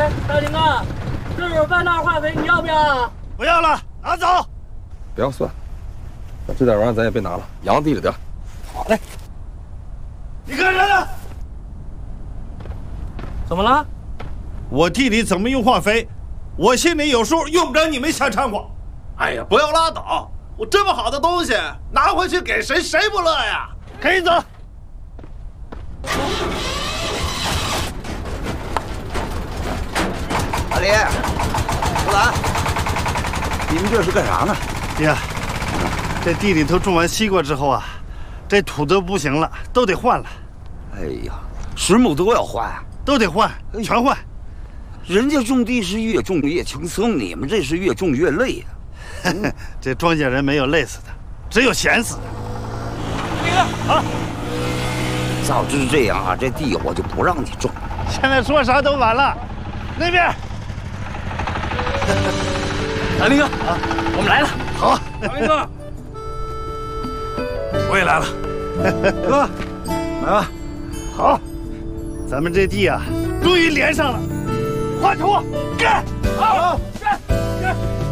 大林啊，这有半袋化肥，你要不要？ 不要了，拿走。 不要算，这点玩意咱也别拿了，养地里得。 好嘞。你干啥呢？ 怎么了？ 我地里怎么用化肥，我心里有数，用不着你们瞎掺和。 哎呀，不要拉倒！我这么好的东西拿回去给谁，谁不乐呀？ 赶紧走。 大林、胡兰，你们这是干啥呢？ 爹，这地里头种完西瓜之后啊，这土都不行了，都得换了。 哎呀，石木都要换， 都得换，全换。 人家种地是越种越轻松，你们这是越种越累呀。 这庄稼人没有累死的，只有闲死的。 那个啊， 早知这样啊，这地我就不让你种。 现在说啥都晚了。那边， 大林哥啊，我们来了。 好， 大林哥， 我也来了。 哥，来吧。 好，咱们这地啊，终于连上了。换土，干！好。